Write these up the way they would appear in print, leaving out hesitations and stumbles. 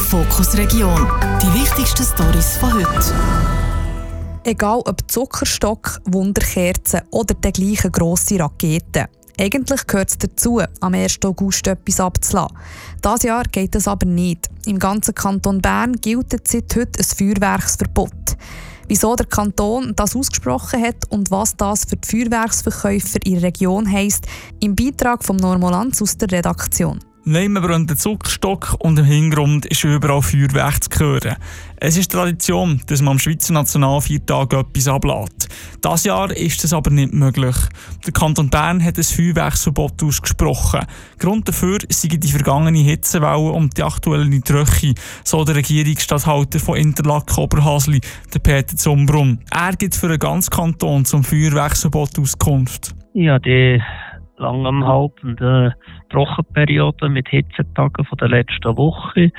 Fokus Region. Die wichtigsten Storys von heute. Egal ob Zuckerstock, Wunderkerzen oder der gleiche grosse Raketen. Eigentlich gehört es dazu, am 1. August etwas abzulassen. Dieses Jahr geht es aber nicht. Im ganzen Kanton Bern gilt seit heute ein Feuerwerksverbot. Wieso der Kanton das ausgesprochen hat und was das für die Feuerwerksverkäufer in der Region heisst, im Beitrag von Normolanz aus der Redaktion. Nein, man brennt den Zuckerstock und im Hintergrund ist überall Feuerwerk zu hören. Es ist Tradition, dass man am Schweizer Nationalfeiertag etwas ablässt. Dieses Jahr ist das aber nicht möglich. Der Kanton Bern hat ein Feuerwerksverbot ausgesprochen. Grund dafür sind die vergangene Hitzewelle und die aktuelle Tröche, so der Regierungsstatthalter von Interlaken-Oberhasli, der Peter Zumbrunn. Er gibt für den ganzen Kanton zum Feuerwerksverbot Auskunft. Ja, die langanhaltende Trockenperiode mit Hitzetagen von der letzten Woche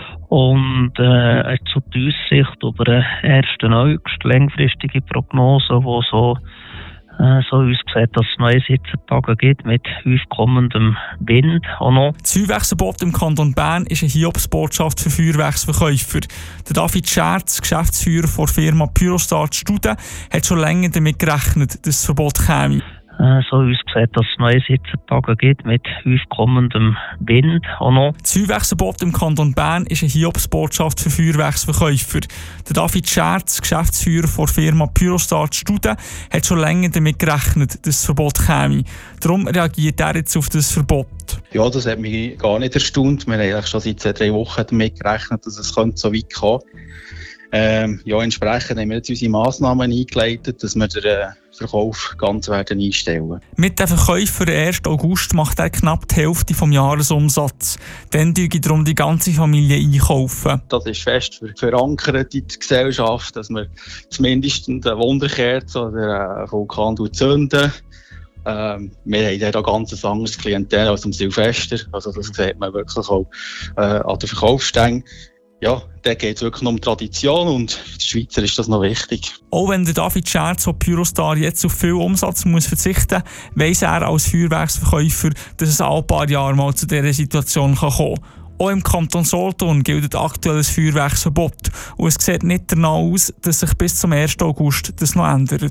und zu der Aussicht über den 1. August längfristige Prognose, die so aussieht, dass es neue Hitzetage gibt mit aufkommendem Wind. Auch noch. Das Feuerwerksverbot im Kanton Bern ist eine Hiobsbotschaft für Feuerwerksverkäufer. Der David Scherz, Geschäftsführer der Firma Pyrostart Studen, hat schon länger damit gerechnet, dass das Verbot käme. So aussieht, dass es neue Hitzetage gibt mit aufkommendem Wind. Auch noch. Das Feuerwerksverbot im Kanton Bern ist eine Hiobsbotschaft für Feuerwerksverkäufer. Der David Scherz, Geschäftsführer der Firma Pyrostart Studen, hat schon länger damit gerechnet, dass das Verbot käme. Darum reagiert er jetzt auf das Verbot. Ja, das hat mich gar nicht erstaunt. Wir haben eigentlich schon seit 2-3 Wochen damit gerechnet, dass es so weit kommen könnte. Entsprechend haben wir jetzt unsere Massnahmen eingeleitet, dass wir den Verkauf ganz werden einstellen. Mit dem Verkauf für den 1. August macht er knapp die Hälfte des Jahresumsatzes. Dann tue darum die ganze Familie einkaufen. Das ist fest verankert in der Gesellschaft, dass wir zumindest eine Wunderkerze oder einen Vulkan zünden. Wir haben dort auch ganz anderes Klientel als am Silvester. Also das sieht man wirklich auch an den Verkaufsstängen. Ja, da geht es wirklich um Tradition und für die Schweizer ist das noch wichtig. Auch wenn der David Scherz von Pyrostar jetzt auf viel Umsatz muss verzichten muss, weiss er als Feuerwerksverkäufer, dass es alle paar Jahre mal zu dieser Situation kommen kann. Auch im Kanton Solothurn gilt aktuell ein Feuerwerksverbot und es sieht nicht danach aus, dass sich bis zum 1. August das noch ändert.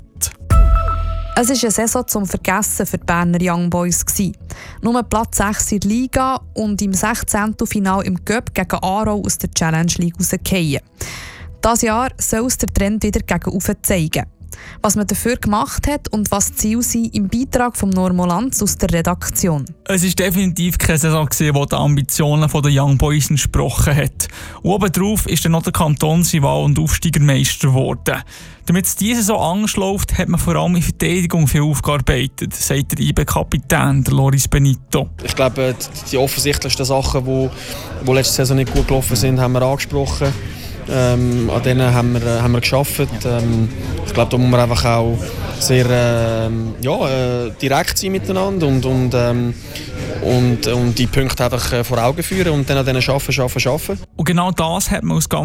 Es war eine Saison zum Vergessen für die Berner Young Boys. Nur Platz 6 in der Liga und im 16. Finale im Cup gegen Aarau aus der Challenge League rausgefallen. Dieses Jahr soll es der Trend wieder gegen oben zeigen. Was man dafür gemacht hat und was die Ziele sind, im Beitrag von Normolanz aus der Redaktion. Es war definitiv keine Saison, die die Ambitionen der Young Boys entsprochen hat. Und obendrauf ist dann noch der Kantonsrival und Aufsteigermeister geworden. Damit es diese so anders läuft, hat man vor allem in Verteidigung viel aufgearbeitet, sagt der IB-Kapitän, Loris Benito. Ich glaube, die offensichtlichsten Sachen, die letzte Saison nicht gut gelaufen sind, haben wir angesprochen. An denen haben wir gearbeitet. Ich glaube, da muss man einfach auch sehr direkt sein miteinander und die Punkte einfach vor Augen führen und dann an denen arbeiten. Und genau das hat man aus